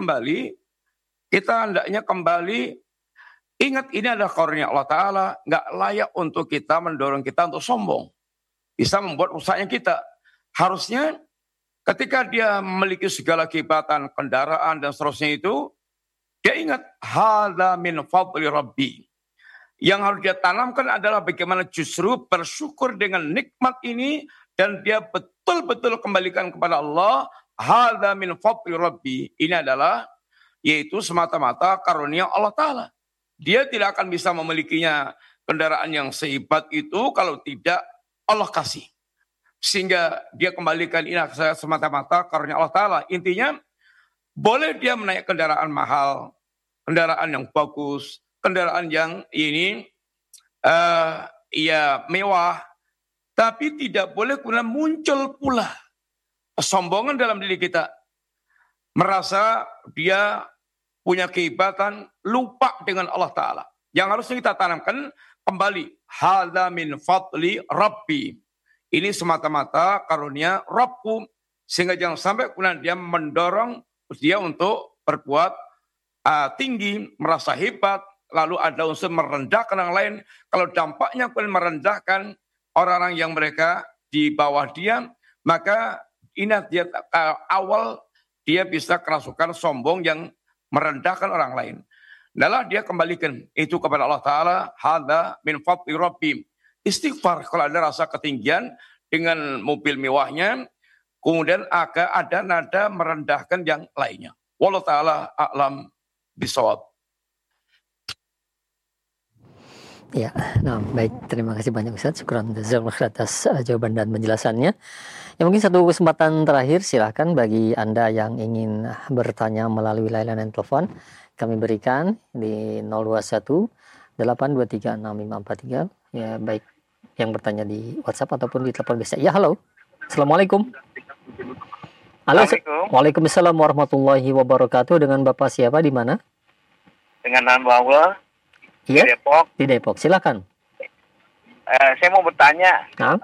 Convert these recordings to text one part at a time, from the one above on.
kembali, kita hendaknya kembali. Ingat ini adalah karunia Allah Ta'ala. Nggak layak untuk kita mendorong kita untuk sombong. Bisa membuat rusaknya kita. Harusnya ketika dia memiliki segala kehebatan, kendaraan dan seterusnya itu, dia ingat, hadza min fadli rabbi. Yang harus dia tanamkan adalah bagaimana justru bersyukur dengan nikmat ini dan dia betul-betul kembalikan kepada Allah. Hadza min fadli rabbi. Ini adalah yaitu semata-mata karunia Allah Ta'ala. Dia tidak akan bisa memilikinya kendaraan yang sehebat itu kalau tidak Allah kasih. Sehingga dia kembalikan ini semata-mata karunia Allah Ta'ala. Intinya boleh dia menaik kendaraan mahal, kendaraan yang bagus, kendaraan yang ini mewah, tapi tidak boleh kemudian muncul pula kesombongan dalam diri kita. Merasa dia punya kehebatan, lupa dengan Allah Ta'ala. Yang harus kita tanamkan kembali, hadza min fadli rabbi. Ini semata-mata karunia Rabbku. Sehingga jangan sampai kemudian dia mendorong dia untuk berbuat tinggi, merasa hebat, lalu ada unsur merendahkan yang lain. Kalau dampaknya kemudian merendahkan orang-orang yang mereka di bawah dia, maka ingat dia awal dia bisa kerasukan sombong yang merendahkan orang lain. Adalah dia kembalikan itu kepada Allah Ta'ala, hadza min fadli rabbi. Istighfar kalau ada rasa ketinggian dengan mobil mewahnya, kemudian ada nada merendahkan yang lainnya. Wallahu ta'ala a'lam bishawab. Ya, nah baik, terima kasih banyak Ustaz. Syukran atas jawaban dan penjelasannya. Ya, mungkin satu kesempatan terakhir, silahkan bagi Anda yang ingin bertanya melalui layanan telepon, kami berikan di 021 823 6543. Ya, baik yang bertanya di WhatsApp ataupun di telepon biasa. Ya, halo. Assalamualaikum. Halo. Waalaikumsalam warahmatullahi wabarakatuh. Dengan Bapak siapa, di mana? Dengan hamba Allah. Iya, Di Depok. Di Depok, silakan. Saya mau bertanya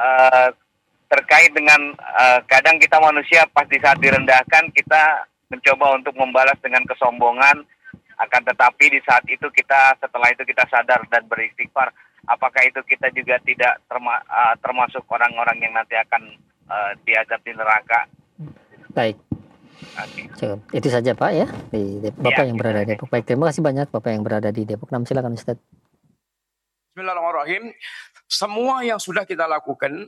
terkait dengan kadang kita manusia pas di saat direndahkan kita mencoba untuk membalas dengan kesombongan, akan tetapi di saat itu setelah itu kita sadar dan beristighfar. Apakah itu kita juga tidak termasuk orang-orang yang nanti akan diazab di neraka? Baik. Cukup. Itu saja Pak ya, di Bapak yang berada di Depok. Baik, terima kasih banyak Bapak yang berada di Depok. Silakan Ustaz. Bismillahirrahmanirrahim. Semua yang sudah kita lakukan,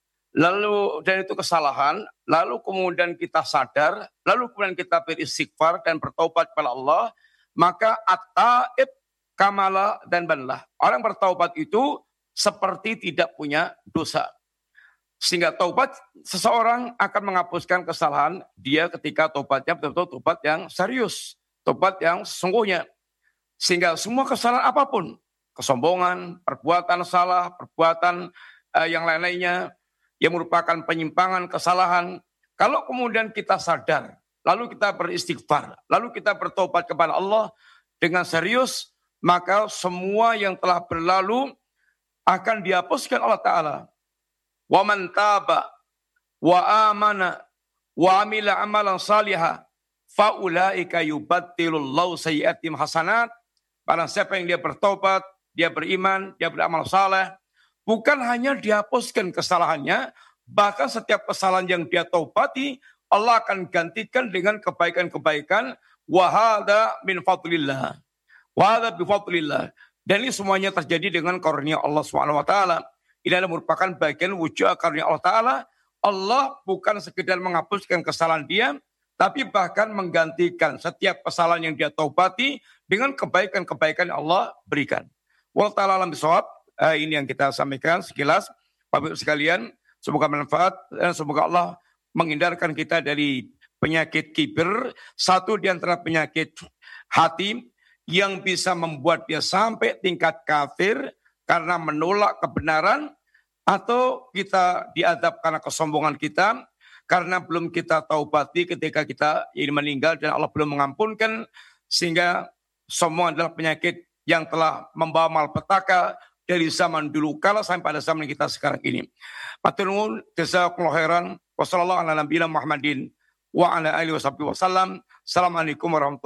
lalu dan itu kesalahan, lalu kemudian kita sadar, lalu kemudian kita beristighfar dan bertaubat kepada Allah, maka at-taib kamala dan banlah. Orang bertaubat itu seperti tidak punya dosa. Sehingga taubat seseorang akan menghapuskan kesalahan dia ketika taubatnya betul-betul taubat yang serius, taubat yang sesungguhnya. Sehingga semua kesalahan apapun, kesombongan, perbuatan salah, perbuatan yang lain-lainnya yang merupakan penyimpangan, kesalahan, kalau kemudian kita sadar, lalu kita beristighfar, lalu kita bertobat kepada Allah dengan serius, maka semua yang telah berlalu akan dihapuskan Allah Ta'ala. Wa man taba wa amana wa amila amalan salihah fa ulaika yubaddilullahu sayyi'atihim hasanat. Barang siapa yang dia bertobat, dia beriman, dia beramal saleh, bukan hanya dihapuskan kesalahannya, bahkan setiap kesalahan yang dia taubati Allah akan gantikan dengan kebaikan-kebaikan. Wa hadza min fadlillah. Wa hadza bi fadlillah. Dan ini semuanya terjadi dengan karunia Allah Subhanahu wa taala. Ini adalah merupakan bagian wujud karunia Allah Ta'ala. Allah bukan sekedar menghapuskan kesalahan dia, tapi bahkan menggantikan setiap kesalahan yang dia taubati dengan kebaikan-kebaikan yang Allah berikan. Wallahu ta'ala alam bishawab. Ini yang kita sampaikan sekilas. Bapak Ibu sekalian, semoga bermanfaat dan semoga Allah menghindarkan kita dari penyakit kibir. Satu di antara penyakit hati yang bisa membuat dia sampai tingkat kafir karena menolak kebenaran, atau kita diadab karena kesombongan kita, karena belum kita taubati ketika kita ini meninggal dan Allah belum mengampunkan, sehingga semua adalah penyakit yang telah membawa malapetaka dari zaman dulu kala sampai pada zaman kita sekarang ini. Matur nuwun, jazakumullahu khairan. Wassallallahu ala nabiyina Muhammadin wa ala alihi wasallam. Assalamualaikum warahmatullahi wabarakatuh.